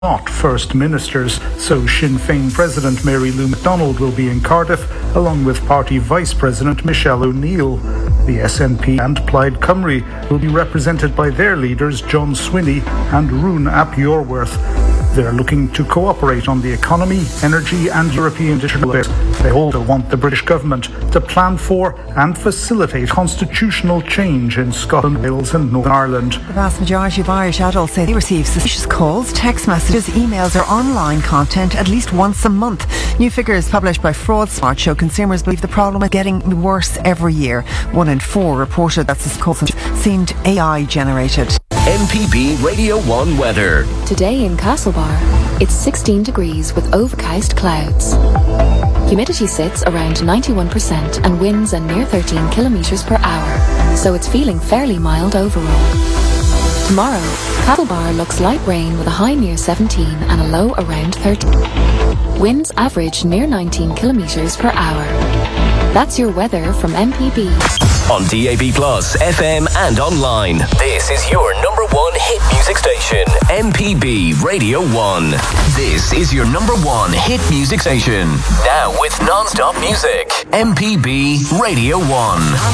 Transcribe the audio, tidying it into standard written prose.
not First Ministers, so Sinn Féin President Mary Lou McDonald will be in Cardiff, along with Party Vice President Michelle O'Neill. The SNP and Plaid Cymru will be represented by their leaders John Swinney and Rune ap Yorwerth. They're looking to cooperate on the economy, energy and European digital affairs. They also want the British government to plan for and facilitate constitutional change in Scotland, Wales and Northern Ireland. The vast majority of Irish adults say they receive suspicious calls, text messages, emails or online content at least once a month. New figures published by FraudSmart show consumers believe the problem is getting worse every year. 1 in 4 reported that such calls seemed AI generated. MPB Radio 1 weather. Today in Castlebar, it's 16 degrees with overcast clouds. Humidity sits around 91% and winds are near 13 kilometres per hour, so it's feeling fairly mild overall. Tomorrow, Castlebar looks light rain with a high near 17 and a low around 13. Winds average near 19 kilometres per hour. That's your weather from MPB. On DAB+, FM and online. This is your number one hit music station, MPB Radio 1. This is your number one hit music station. Now with non-stop music, MPB Radio 1.